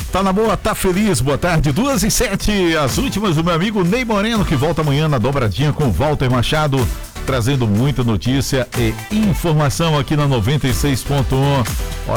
Tá na boa, tá feliz, boa tarde, 2h07, as últimas do meu amigo Ney Moreno, que volta amanhã na dobradinha com Walter Machado, trazendo muita notícia e informação aqui na 96.1.